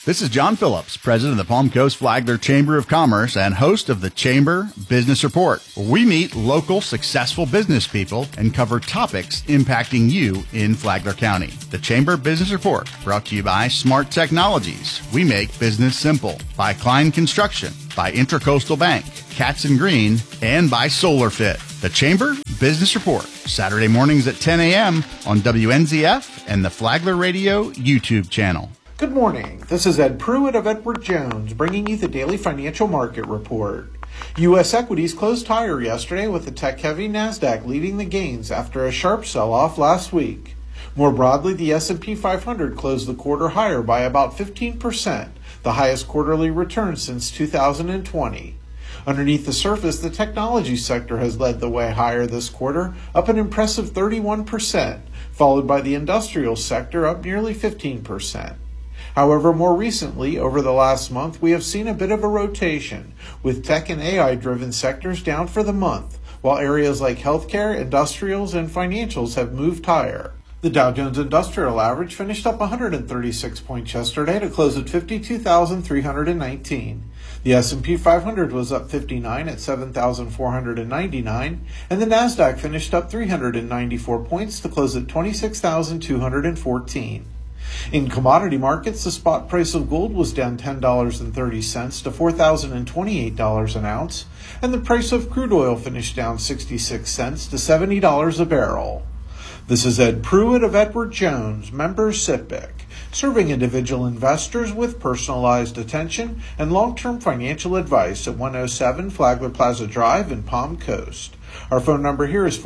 This is John Phillips, president of the Palm Coast Flagler Chamber of Commerce and host of the Chamber Business Report. We meet local successful business people and cover topics impacting you in Flagler County. The Chamber Business Report, brought to you by Smart Technologies. We make business simple. By Klein Construction, by Intracoastal Bank, Katz & Green, and by SolarFit. The Chamber Business Report, Saturday mornings at 10 a.m. on WNZF and the Flagler Radio YouTube channel. Good morning. This is Ed Pruitt of Edward Jones bringing you the daily financial market report. U.S. equities closed higher yesterday with the tech-heavy NASDAQ leading the gains after a sharp sell-off last week. More broadly, the S&P 500 closed the quarter higher by about 15%, the highest quarterly return since 2020. Underneath the surface, the technology sector has led the way higher this quarter, up an impressive 31%, followed by the industrial sector up nearly 15%. However, more recently, over the last month, we have seen a bit of a rotation, with tech and AI-driven sectors down for the month, while areas like healthcare, industrials, and financials have moved higher. The Dow Jones Industrial Average finished up 136 points yesterday to close at 52,319. The S&P 500 was up 59 at 7,499, and the NASDAQ finished up 394 points to close at 26,214. In commodity markets, the spot price of gold was down $10.30 to $4,028 an ounce, and the price of crude oil finished down 66 cents to $70 a barrel. This is Ed Pruitt of Edward Jones, member SIPC, serving individual investors with personalized attention and long-term financial advice at 107 Flagler Plaza Drive in Palm Coast. Our phone number here is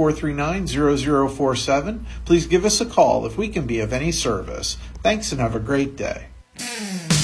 439-0047. Please give us a call if we can be of any service. Thanks and have a great day.